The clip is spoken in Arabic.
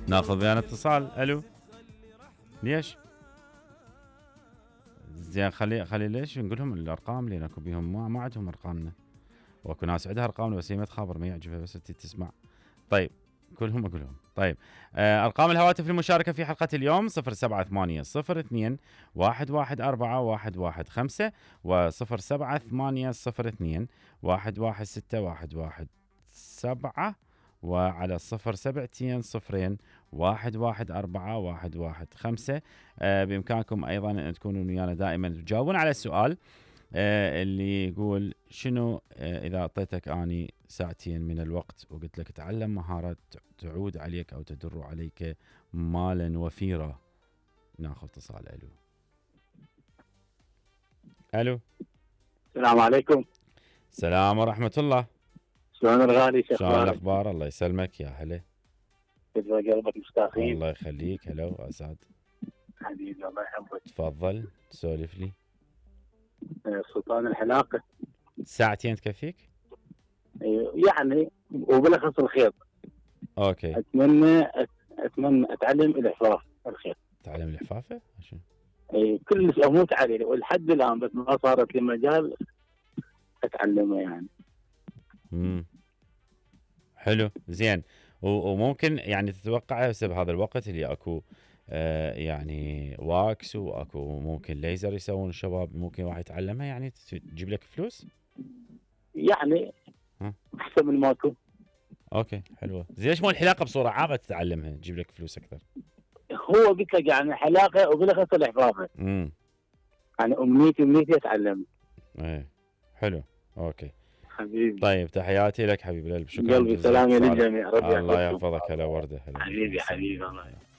ناخذ بيان اتصال. الو. ليش؟ زين خلي ليش نقول لهم الارقام لان اكو بيهم ما عندهم ارقامنا، واكو ناس عندها ارقامنا بس هي ما تخابر ما يعجبها بس تسمع. طيب كلهم اقول لهم. طيب ارقام الهواتف للمشاركه في حلقه اليوم 078 02 114 115 و078 02 116 117 وعلى 072 0 114 115. بإمكانكم أيضا أن تكونوا ويانا دائما تجاوبون على السؤال اللي يقول شنو إذا أعطيتك أني ساعتين من الوقت وقلت لك تعلم مهارات تعود عليك أو تدر عليك مالا وفيرا. ناخذ اتصال. ألو. ألو. السلام عليكم. السلام ورحمة الله. شلون الغالي؟ شلون الأخبار؟ الله يسلمك يا هلا. كيف قلبك مشتاقين؟ الله يخليك. هلا وأسعد حبيبي الله يحفظك. تفضل سولف لي. سلطان الحلاقة. ساعتين تكفيك؟ يعني وبلخص الخيط. اوكي. اتمنى اتعلم الحفاف الخيط. تعلم الحفافة؟ كلش اموت عليه ولحد الان بس ما صارت لي مجال اتعلمه يعني. حلو زين. وممكن يعني تتوقع هسه بهذا الوقت اللي اكو يعني واكس واكو ممكن ليزر يسوون الشباب، ممكن واحد يتعلمها يعني تجيب لك فلوس؟ يعني احسن من ماكو. اوكي حلوه. زين ليش مو الحلاقه بصوره عامه تتعلمها تجيب لك فلوس اكثر؟ هو قلت لك يعني حلاقه وبلخص الحفافه. يعني امنيتي اتعلم. ايه حلو. اوكي حبيبي. طيب تحياتي لك حبيبي القلب. شكرا. قلبي سلامي للجميع. الله يحفظك. هلا ورده. حبيبي الله